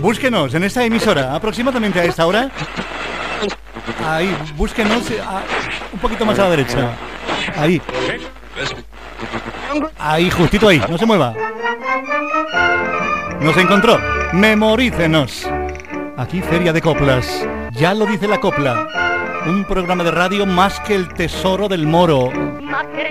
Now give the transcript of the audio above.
Búsquenos en esta emisora, aproximadamente a esta hora. Ahí, búsquenos un poquito más a la derecha. Ahí. Ahí, justito ahí, no se mueva. Nos encontró. Memorícenos. Aquí Feria de Coplas. Ya lo dice la copla. Un programa de radio más que el tesoro del moro.